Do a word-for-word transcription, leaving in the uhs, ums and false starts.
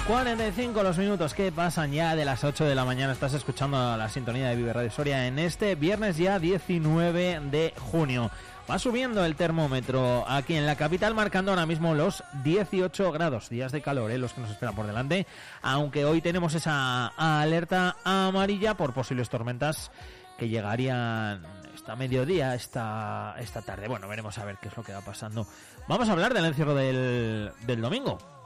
cuarenta y cinco los minutos que pasan ya de las ocho de la mañana. Estás escuchando la sintonía de Vive Radio Soria en este viernes ya diecinueve de junio. Va subiendo el termómetro aquí en la capital, marcando ahora mismo los dieciocho grados. Días de calor, ¿eh? Los que nos esperan por delante. Aunque hoy tenemos esa alerta amarilla por posibles tormentas que llegarían esta mediodía, esta, esta tarde. Bueno, veremos a ver qué es lo que va pasando. Vamos a hablar del encierro del, del domingo.